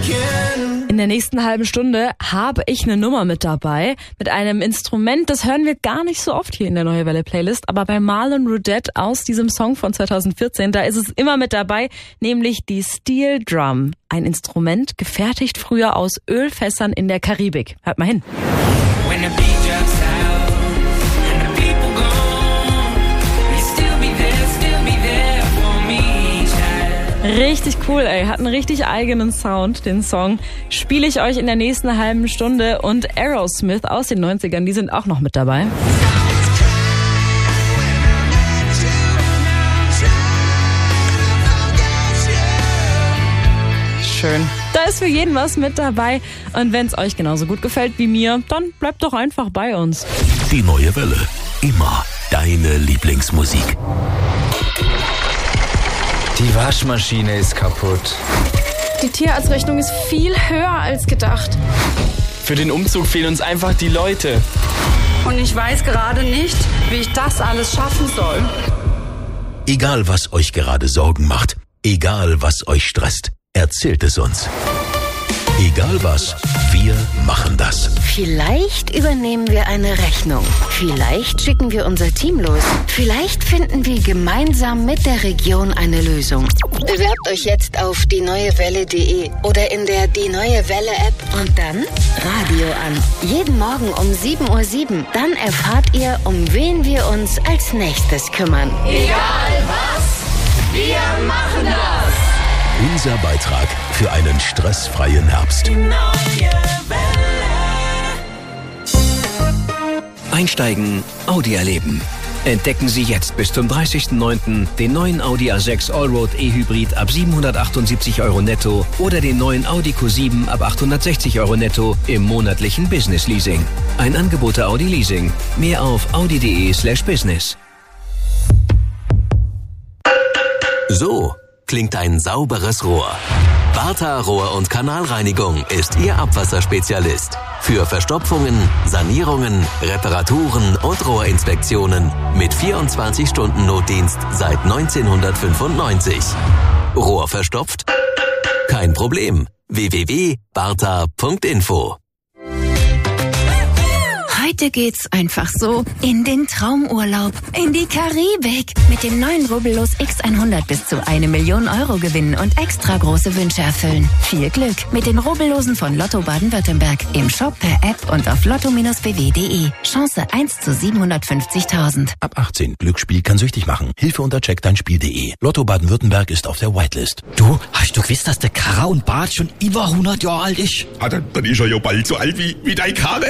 In der nächsten halben Stunde habe ich eine Nummer mit dabei, mit einem Instrument, das hören wir gar nicht so oft hier in der Neue Welle Playlist, aber bei Marlon Rudette aus diesem Song von 2014, da ist es immer mit dabei, nämlich die Steel Drum. Ein Instrument, gefertigt früher aus Ölfässern in der Karibik. Hört mal hin. Richtig cool, ey. Hat einen richtig eigenen Sound, den Song. Spiele ich euch in der nächsten halben Stunde. Und Aerosmith aus den 90ern, die sind auch noch mit dabei. Schön. Da ist für jeden was mit dabei. Und wenn es euch genauso gut gefällt wie mir, dann bleibt doch einfach bei uns. Die Neue Welle. Immer deine Lieblingsmusik. Die Waschmaschine ist kaputt. Die Tierarztrechnung ist viel höher als gedacht. Für den Umzug fehlen uns einfach die Leute. Und ich weiß gerade nicht, wie ich das alles schaffen soll. Egal, was euch gerade Sorgen macht, egal, was euch stresst, erzählt es uns. Egal was, wir machen das. Vielleicht übernehmen wir eine Rechnung. Vielleicht schicken wir unser Team los. Vielleicht finden wir gemeinsam mit der Region eine Lösung. Bewerbt euch jetzt auf dieneuewelle.de oder in der Die Neue Welle App und dann Radio an. Jeden Morgen um 7:07 Uhr. Dann erfahrt ihr, um wen wir uns als nächstes kümmern. Egal was, wir machen das. Unser Beitrag für einen stressfreien Herbst. Die Neue Welle. Einsteigen, Audi erleben. Entdecken Sie jetzt bis zum 30.09. den neuen Audi A6 Allroad E-Hybrid ab 778 € netto oder den neuen Audi Q7 ab 860 € netto im monatlichen Business Leasing. Ein Angebot der Audi Leasing. Mehr auf audi.de/business. So klingt ein sauberes Rohr. Bartha Rohr- und Kanalreinigung ist Ihr Abwasserspezialist. Für Verstopfungen, Sanierungen, Reparaturen und Rohrinspektionen mit 24-Stunden-Notdienst seit 1995. Rohr verstopft? Kein Problem. www.bartha.info. Heute geht's einfach so in den Traumurlaub, in die Karibik. Mit dem neuen Rubbellos X100 bis zu 1 Million € gewinnen und extra große Wünsche erfüllen. Viel Glück mit den Rubbellosen von Lotto Baden-Württemberg. Im Shop, per App und auf lotto-bw.de. Chance 1 zu 750.000. Ab 18. Glücksspiel kann süchtig machen. Hilfe unter checkdeinspiel.de. Lotto Baden-Württemberg ist auf der Whitelist. Du, hast du gewusst, dass der Karre und Bart schon über 100 Jahre alt ist? Ah, dann ist er ja bald so alt wie dein Karre.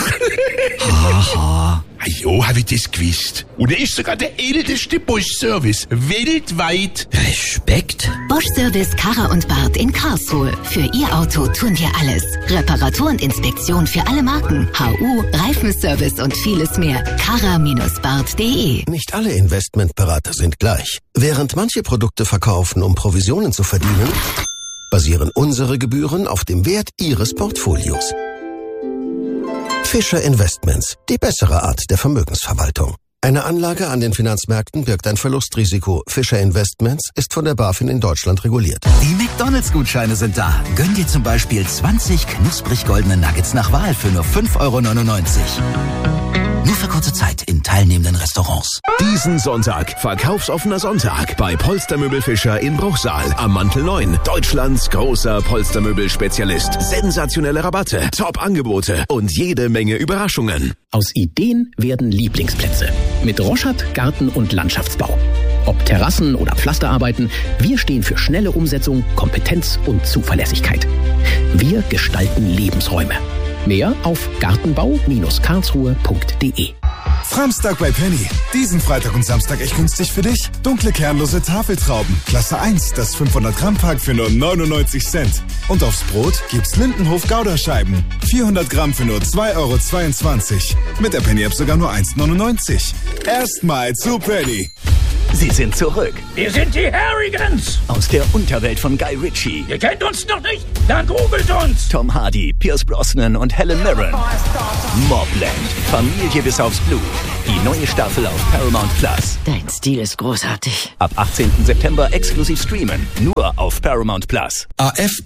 Haha. Jo, hab ich das gewusst. Und er ist sogar der älteste Bosch-Service weltweit. Respekt. Bosch-Service Karre und Bart in Karlsruhe. Für Ihr Auto tun wir alles. Reparatur und Inspektion für alle Marken. HU, Reifenservice und vieles mehr. Karra-bart.de. Nicht alle Investmentberater sind gleich. Während manche Produkte verkaufen, um Provisionen zu verdienen, basieren unsere Gebühren auf dem Wert Ihres Portfolios. Fischer Investments, die bessere Art der Vermögensverwaltung. Eine Anlage an den Finanzmärkten birgt ein Verlustrisiko. Fischer Investments ist von der BaFin in Deutschland reguliert. Die McDonalds-Gutscheine sind da. Gönn dir zum Beispiel 20 knusprig goldene Nuggets nach Wahl für nur 5,99 €. Nur für kurze Zeit in teilnehmenden Restaurants. Diesen Sonntag, verkaufsoffener Sonntag bei Polstermöbel Fischer in Bruchsal am Mantel 9. Deutschlands großer Polstermöbel-Spezialist. Sensationelle Rabatte, Top-Angebote und jede Menge Überraschungen. Aus Ideen werden Lieblingsplätze. Mit Roschat Garten- und Landschaftsbau. Ob Terrassen oder Pflasterarbeiten, wir stehen für schnelle Umsetzung, Kompetenz und Zuverlässigkeit. Wir gestalten Lebensräume. Mehr auf gartenbau-karlsruhe.de. Framstag bei Penny. Diesen Freitag und Samstag echt günstig für dich. Dunkle kernlose Tafeltrauben. Klasse 1, das 500-Gramm-Pack für nur 99 Cent. Und aufs Brot gibt's Lindenhof-Gouda-Scheiben. 400 Gramm für nur 2,22 €. Mit der Penny-App sogar nur 1,99 €. Erstmal zu Penny. Sie sind zurück. Wir sind die Harrigans. Aus der Unterwelt von Guy Ritchie. Ihr kennt uns noch nicht? Dann googelt uns. Tom Hardy, Pierce Brosnan und Helen Mirren. Mobland. Familie bis aufs Blut. Die neue Staffel auf Paramount Plus. Dein Stil ist großartig. Ab 18. September exklusiv streamen. Nur auf Paramount Plus. AFB.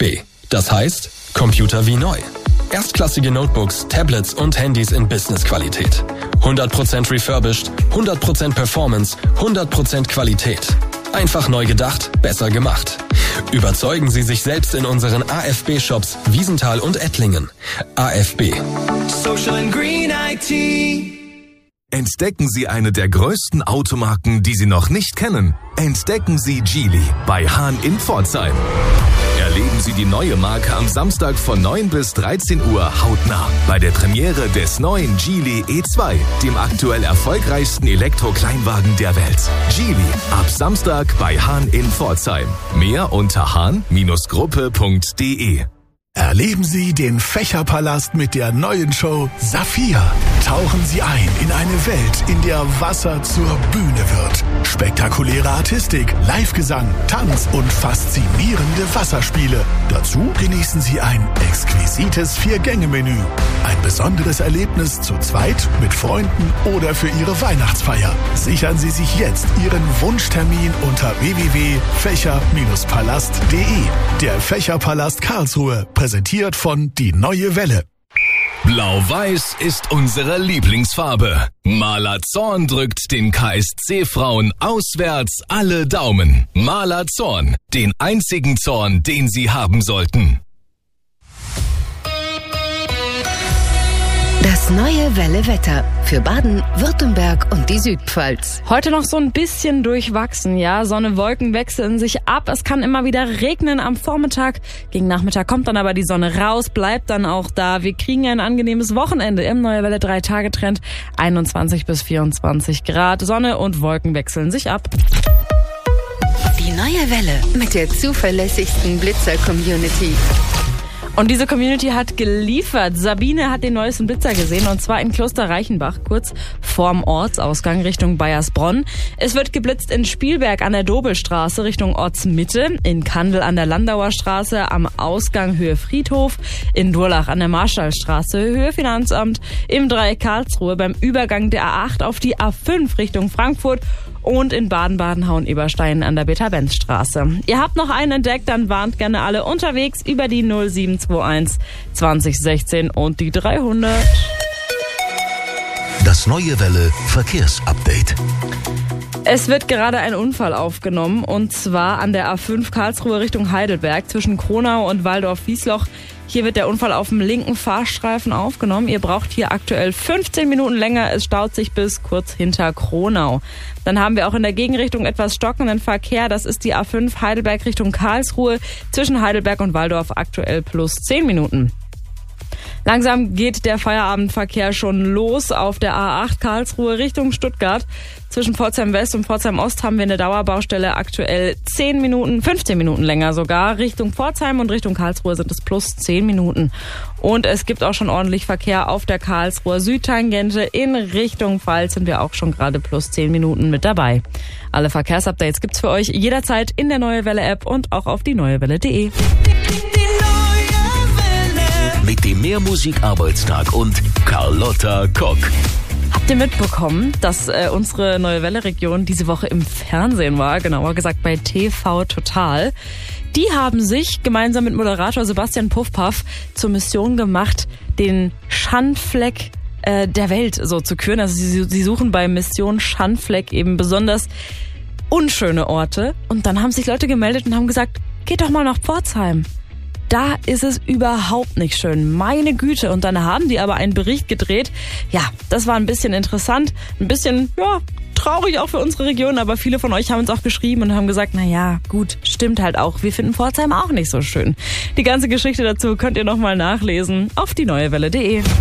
Das heißt, Computer wie neu. Erstklassige Notebooks, Tablets und Handys in Business-Qualität. 100% refurbished, 100% Performance, 100% Qualität. Einfach neu gedacht, besser gemacht. Überzeugen Sie sich selbst in unseren AFB-Shops Wiesenthal und Ettlingen. AFB. Social and Green IT. Entdecken Sie eine der größten Automarken, die Sie noch nicht kennen. Entdecken Sie Geely bei Hahn in Pforzheim. Erleben Sie die neue Marke am Samstag von 9 bis 13 Uhr hautnah bei der Premiere des neuen Geely E2, dem aktuell erfolgreichsten Elektro-Kleinwagen der Welt. Geely, ab Samstag bei Hahn in Pforzheim. Mehr unter hahn-gruppe.de. Erleben Sie den Fächerpalast mit der neuen Show Saphir. Tauchen Sie ein in eine Welt, in der Wasser zur Bühne wird. Spektakuläre Artistik, Livegesang, Tanz und faszinierende Wasserspiele. Dazu genießen Sie ein exquisites 4-Gänge-Menü. Ein besonderes Erlebnis zu zweit, mit Freunden oder für Ihre Weihnachtsfeier. Sichern Sie sich jetzt Ihren Wunschtermin unter www.fächer-palast.de. Der Fächerpalast Karlsruhe, präsentiert von Die Neue Welle. Blau-Weiß ist unsere Lieblingsfarbe. Maler Zorn drückt den KSC-Frauen auswärts alle Daumen. Maler Zorn, den einzigen Zorn, den sie haben sollten. Das neue Welle-Wetter für Baden, Württemberg und die Südpfalz. Heute noch so ein bisschen durchwachsen, ja. Sonne, Wolken wechseln sich ab. Es kann immer wieder regnen am Vormittag. Gegen Nachmittag kommt dann aber die Sonne raus, bleibt dann auch da. Wir kriegen ein angenehmes Wochenende im Neue Welle 3-Tage-Trend. 21 bis 24 Grad. Sonne und Wolken wechseln sich ab. Die Neue Welle mit der zuverlässigsten Blitzer-Community. Und diese Community hat geliefert. Sabine hat den neuesten Blitzer gesehen, und zwar in Kloster Reichenbach, kurz vorm Ortsausgang Richtung Baiersbronn. Es wird geblitzt in Spielberg an der Dobelstraße Richtung Ortsmitte, in Kandel an der Landauer Straße am Ausgang Höhe Friedhof, in Durlach an der Marstallstraße Höhe Finanzamt, im Dreieck Karlsruhe beim Übergang der A8 auf die A5 Richtung Frankfurt und in Baden-Baden-Hauen-Eberstein an der Beta-Benz-Straße. Ihr habt noch einen entdeckt, dann warnt gerne alle unterwegs über die 0721 2016 und die 300. Das Neue Welle Verkehrsupdate. Es wird gerade ein Unfall aufgenommen, und zwar an der A5 Karlsruhe Richtung Heidelberg zwischen Kronau und Waldorf-Wiesloch. Hier wird der Unfall auf dem linken Fahrstreifen aufgenommen. Ihr braucht hier aktuell 15 Minuten länger. Es staut sich bis kurz hinter Kronau. Dann haben wir auch in der Gegenrichtung etwas stockenden Verkehr. Das ist die A5 Heidelberg Richtung Karlsruhe zwischen Heidelberg und Waldorf aktuell plus 10 Minuten. Langsam geht der Feierabendverkehr schon los auf der A8 Karlsruhe Richtung Stuttgart. Zwischen Pforzheim West und Pforzheim Ost haben wir eine Dauerbaustelle, aktuell 15 Minuten länger sogar. Richtung Pforzheim und Richtung Karlsruhe sind es plus 10 Minuten. Und es gibt auch schon ordentlich Verkehr auf der Karlsruher Südtangente. In Richtung Pfalz sind wir auch schon gerade plus 10 Minuten mit dabei. Alle Verkehrsupdates gibt's für euch jederzeit in der Neue Welle App und auch auf dieneuewelle.de. Mit dem Mehrmusik-Arbeitstag und Carlotta Kock. Habt ihr mitbekommen, dass unsere Neue Welle-Region diese Woche im Fernsehen war? Genauer gesagt bei TV Total. Die haben sich gemeinsam mit Moderator Sebastian Puffpaff zur Mission gemacht, den Schandfleck der Welt so zu küren. Also sie suchen bei Mission Schandfleck eben besonders unschöne Orte. Und dann haben sich Leute gemeldet und haben gesagt, geht doch mal nach Pforzheim. Da ist es überhaupt nicht schön. Meine Güte. Und dann haben die aber einen Bericht gedreht. Ja, das war ein bisschen interessant. Ein bisschen, ja, traurig auch für unsere Region. Aber viele von euch haben uns auch geschrieben und haben gesagt, na ja, gut, stimmt halt auch. Wir finden Pforzheim auch nicht so schön. Die ganze Geschichte dazu könnt ihr nochmal nachlesen auf dieneuewelle.de.